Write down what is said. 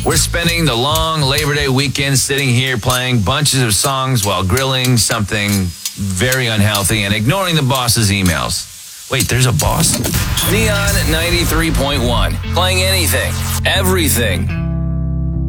We're spending the long Labor Day weekend sitting here playing bunches of songs while grilling something very unhealthy and ignoring the boss's emails. Wait, there's a boss? Neon 93.1. Playing anything, everything.